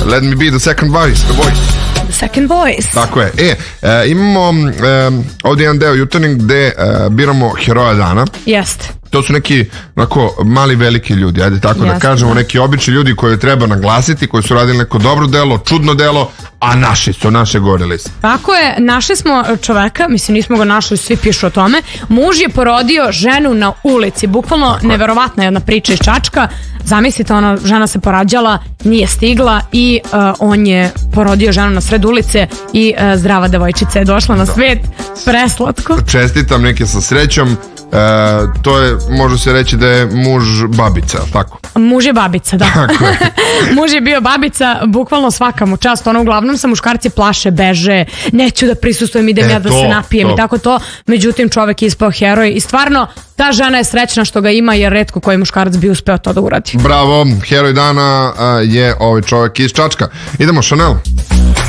Let me be the second voice. The second voice. Tako je. Imamo ovdje jedan deo Jutarnjeg gde biramo heroja dana. Jest. To su neki onako mali veliki ljudi, ajde tako da kažemo, neki obični ljudi koje treba naglasiti, koji su radili neko dobro delo, čudno delo, a naši su, naše gore liste. Tako je, našli smo čoveka, mislim nismo ga našli, svi pišu o tome. Muž je porodio ženu na ulici, bukvalno neverovatna jedna priča iz Čačka. Zamislite, ona žena se porađala, nije stigla i on je porodio ženu na sred ulice i zdrava devojčica je došla na svet. Preslatko. Čestitam, neke sa srećom. To je, može se reći da je muž babica, tako? Muž je babica, da. Tako je. Muž je bio babica, bukvalno svaka mu čast. Ono, uglavnom se muškarci plaše, beže, neću da prisustvujem, idem ja da se napijem i tako to. Međutim, čovek je ispao heroj i stvarno ta žena je srećna što ga ima, jer retko koji muškarac bi uspeo to da uradi. Bravo, heroj dana je ovaj čovek iz Čačka. Idemo, Chanel.